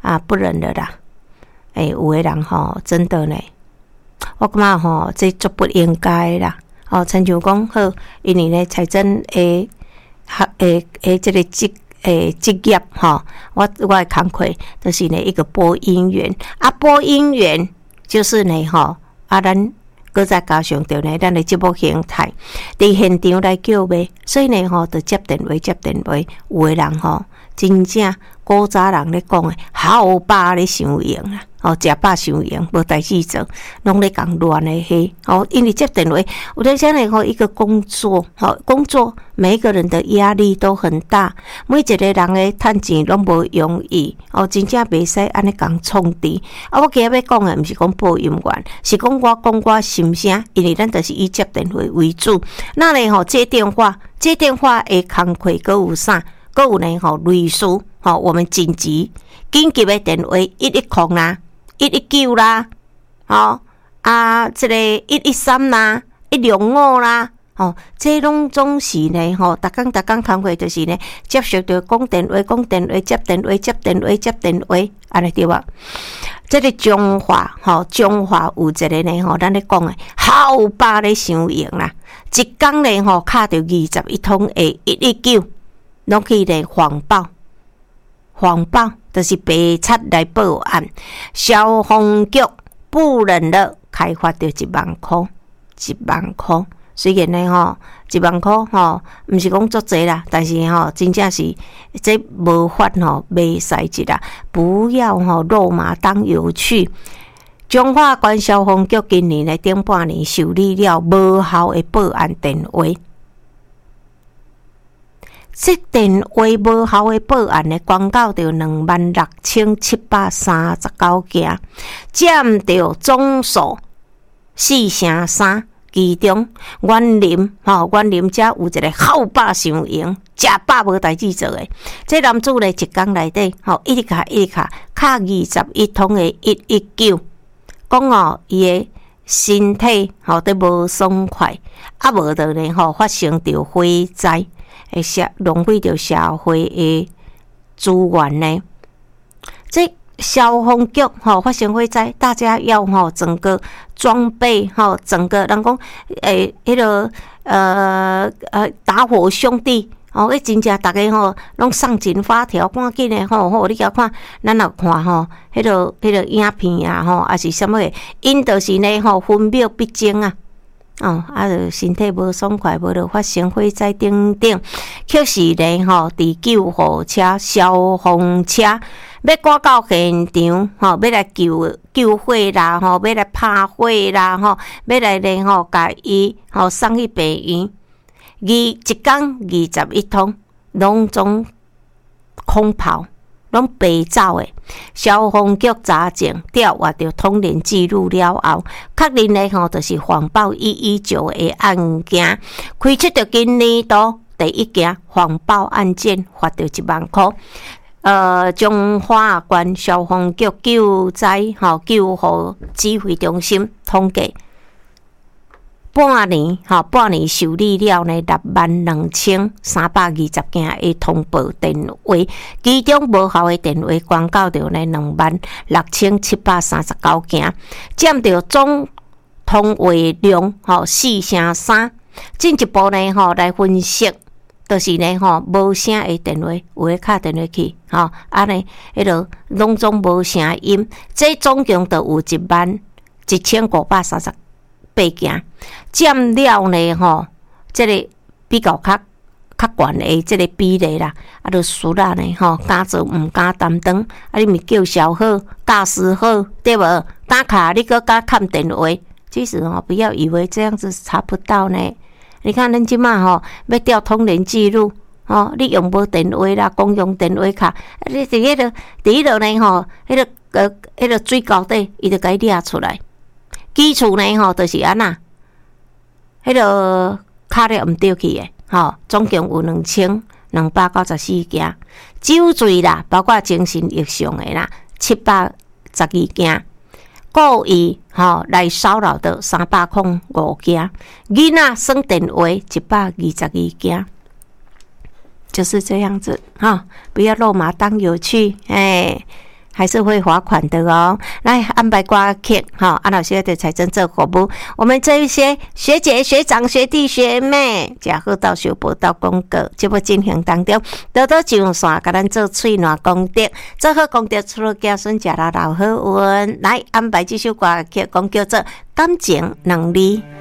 不忍了啦。有的人真的呢，我感觉这足不应该啦。亲像讲好，因为呢财政这个职业我的工课就是呢一个播音员播音员就是呢咱搁再加上着呢咱的节目形态，伫现场来叫卖，所以呢就接电话，有的人真正古早人咧讲的，好饱咧伤用啦。食饱伤用，无代志做，拢咧共乱咧嘿。因为接电话，有在讲呢一个工作，工作每一个人的压力都很大，每一个人咧趁钱拢无容易，真正袂使安尼共创治。我今日要讲的，毋是讲播音员，是讲我心声，因为咱就是以接电话为主。那呢接电话的工课，搁有啥？搁有呢类似我们紧急的电话110啦。119啦，这个113啦，105啦，这拢总是呢，逐工工课就是呢，接受着讲电话，接电话，安尼对吧？这个中华有一个呢，咱咧讲的好饱咧伤用啦，一工呢，敲着21通的119，拢去咧谎报。就是白贼来报案，消防局不忍了，开发着1万块。虽然呢1万块毋是讲足济啦，但是真正是这无法袂使一啦，不要肉麻当有趣。中华县消防局今年的顶半年受理了无效的报案电话。这电话无效的报案呢，广告着26,739件，占着总数4%。其中园林遮有一个好饱伤用，食饱无代志做的。这男子呢，一工内底一直敲21通的119，讲伊的身体都无爽快，无就呢发生着火灾。浪费着社会的资源呢。这消防局发生火灾，大家要整个装备整个人讲迄个打火兄弟真正大家拢上紧发条，赶紧的你甲看，咱若看迄个影片啊还是什么的，因就是呢分秒必争啊。就身体无爽快，无就发生火灾等等。确实呢，伫救护车、消防车要赶到现场，要来救火啦，要来拍火啦，要来呢，甲伊送去病院。一工21通，拢总空跑。拢白走的，消防局查证调阅着通联记录了后，确认的就是谎报119的案件，开出着今年度第一件谎报案件，罚着1万块。中华县消防局救灾救护指挥中心统计。半年受理了呢，62,320件的通报电话，其中无效的电话广告着呢26,739件，占着总通话量4%。进一步呢来分析，就是呢无声的电话，有诶敲电话去安尼迄落拢总无声音，这总共就有11,538件，占了呢这个比较较悬的这个比例啦。就输啦呢敢做毋敢担当，你咪叫小好驾驶好对无？打卡你搁敢看电话，其实不要以为这样子查不到呢。你看咱即马要调通联记录你用无电话啦，公用电话卡，你伫迄落呢迄个水沟底，伊就甲伊掠出来。基础呢就是安那，迄个卡了毋对去的总共有2,294件。酒醉啦，包括精神异常的啦，712件。故意来骚扰的305件，囡仔耍电话122件，就是这样子不要肉麻当有趣还是会罚款的哦。来安排歌曲哈，老师对财政做服务，我们这一些学姐、学长、学弟、学妹，食好到小报道广告，节目进行当中，多多上线，甲咱做喙暖功德，做好功德，除了子孙食了老好运。来安排这首歌曲，讲叫做感情能力。